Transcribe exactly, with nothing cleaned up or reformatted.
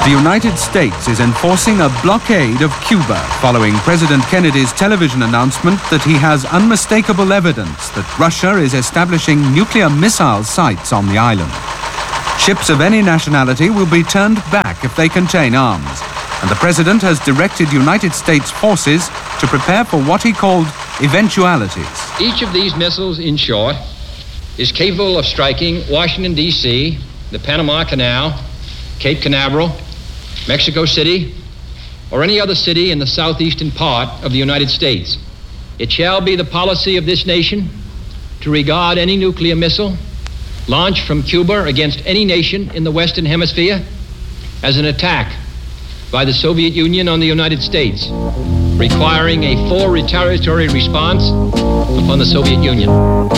The United States is enforcing a blockade of Cuba following President Kennedy's television announcement that he has unmistakable evidence that Russia is establishing nuclear missile sites on the island. Ships of any nationality will be turned back if they contain arms, and the president has directed United States forces to prepare for what he called eventualities. Each of these missiles, in short, is capable of striking Washington, D C, the Panama Canal, Cape Canaveral, Mexico City, or any other city in the southeastern part of the United States. It shall be the policy of this nation to regard any nuclear missile launched from Cuba against any nation in the Western Hemisphere as an attack by the Soviet Union on the United States, requiring a full retaliatory response upon the Soviet Union.